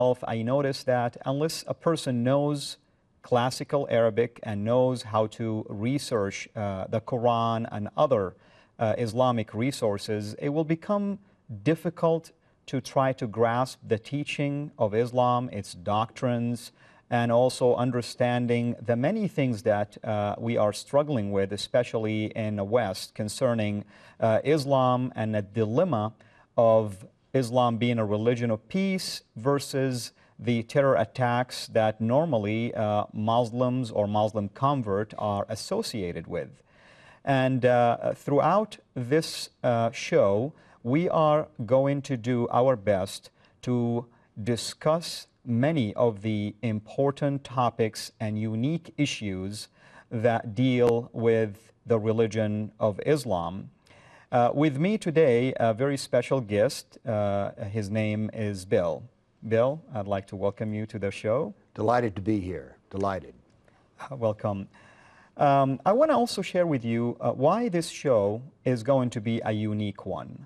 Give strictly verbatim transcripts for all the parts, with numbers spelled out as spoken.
I noticed that unless a person knows classical Arabic and knows how to research uh, the Quran and other uh, Islamic resources, it will become difficult to try to grasp the teaching of Islam, its doctrines, and also understanding the many things that uh, we are struggling with, especially in the West, concerning uh, Islam and the dilemma of Islam being a religion of peace versus the terror attacks that normally uh, Muslims or Muslim convert are associated with. And uh, throughout this uh, show, we are going to do our best to discuss many of the important topics and unique issues that deal with the religion of Islam. Uh, with me today, a very special guest. Uh, his name is Bill. Bill, I'd like to welcome you to the show. Delighted to be here. Delighted. Uh, welcome. Um, I want to also share with you uh, why this show is going to be a unique one.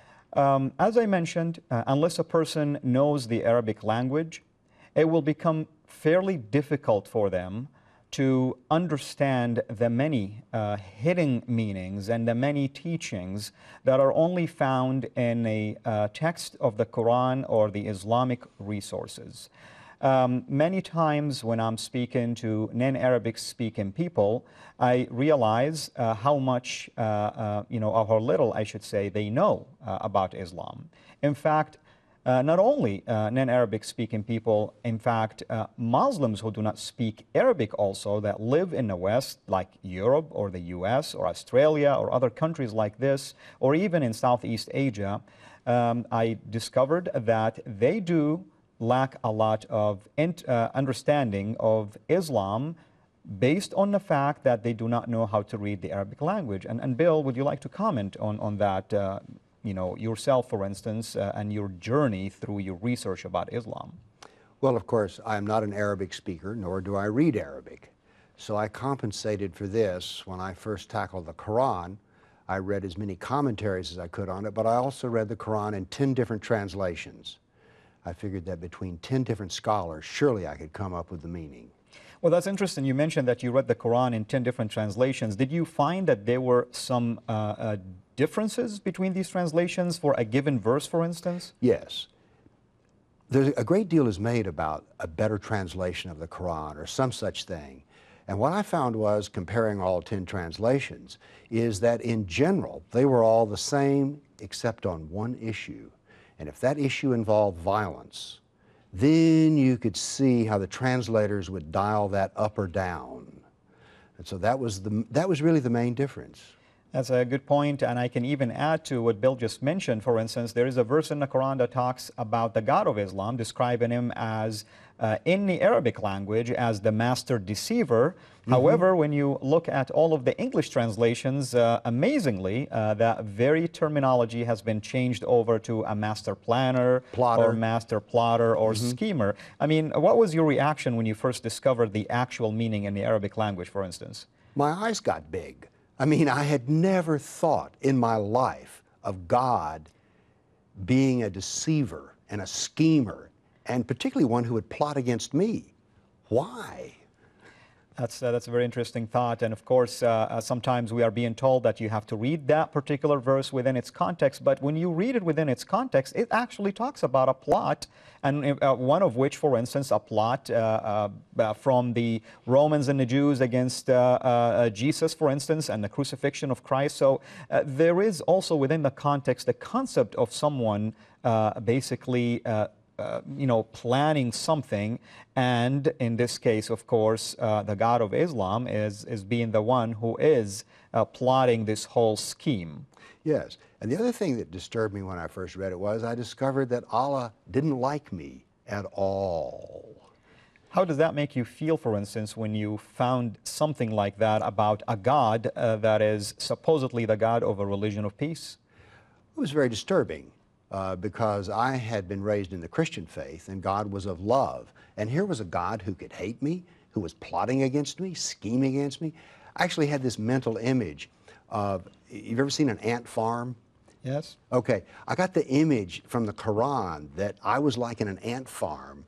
Um, as I mentioned, uh, unless a person knows the Arabic language, it will become fairly difficult for them to understand the many uh, hidden meanings and the many teachings that are only found in a uh, text of the Quran or the Islamic resources. Um, many times when I'm speaking to non-Arabic speaking people, I realize uh, how much, uh, uh, you know, or how little, I should say, they know uh, about Islam. In fact, uh, not only uh, non-Arabic speaking people, in fact, uh, Muslims who do not speak Arabic also that live in the West, like Europe or the U S or Australia or other countries like this, or even in Southeast Asia, um, I discovered that they do lack a lot of uh, understanding of Islam based on the fact that they do not know how to read the Arabic language. And, and Bill, would you like to comment on, on that, uh, you know, yourself, for instance, uh, and your journey through your research about Islam? Well, of course, I'm not an Arabic speaker, nor do I read Arabic. So I compensated for this when I first tackled the Quran. I read as many commentaries as I could on it, but I also read the Quran in ten different translations. I figured that between ten different scholars, surely I could come up with the meaning. Well, that's interesting. You mentioned that you read the Quran in ten different translations. Did you find that there were some uh, uh, differences between these translations for a given verse, for instance? Yes. There's a great deal is made about a better translation of the Quran or some such thing. And what I found was, comparing all ten translations, is that in general, they were all the same except on one issue. And if that issue involved violence, then you could see how the translators would dial that up or down. And so that was, the, that was really the main difference. That's a good point, and I can even add to what Bill just mentioned. For instance, there is a verse in the Quran that talks about the God of Islam, describing him as, uh, in the Arabic language, as the master deceiver. Mm-hmm. However, when you look at all of the English translations, uh, amazingly, uh, that very terminology has been changed over to a master planner, plotter. or master plotter, or mm-hmm. schemer. I mean, what was your reaction when you first discovered the actual meaning in the Arabic language, for instance? My eyes got big. I mean, I had never thought in my life of God being a deceiver and a schemer, and particularly one who would plot against me. Why? That's, uh, that's a very interesting thought. And of course, uh, uh, sometimes we are being told that you have to read that particular verse within its context. But when you read it within its context, it actually talks about a plot, and uh, one of which, for instance, a plot uh, uh, from the Romans and the Jews against uh, uh, Jesus, for instance, and the crucifixion of Christ. So uh, there is also within the context the concept of someone uh, basically uh, Uh, you know, planning something, and in this case, of course, uh, the God of Islam is, is being the one who is uh, plotting this whole scheme. Yes, and the other thing that disturbed me when I first read it was I discovered that Allah didn't like me at all. How does that make you feel, for instance, when you found something like that about a God uh, that is supposedly the God of a religion of peace? It was very disturbing. Uh, because I had been raised in the Christian faith and God was of love. And here was a God who could hate me, who was plotting against me, scheming against me. I actually had this mental image of, you've ever seen an ant farm? Yes. Okay, I got the image from the Quran that I was like in an ant farm